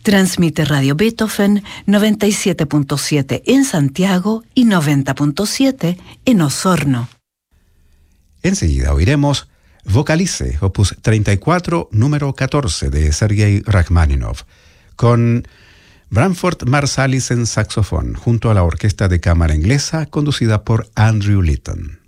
Transmite Radio Beethoven 97.7 en Santiago y 90.7 en Osorno. Enseguida oiremos Vocalice, opus 34, número 14 de Sergei Rachmaninoff, con Branford Marsalis en saxofón, junto a la Orquesta de Cámara Inglesa, conducida por Andrew Litton.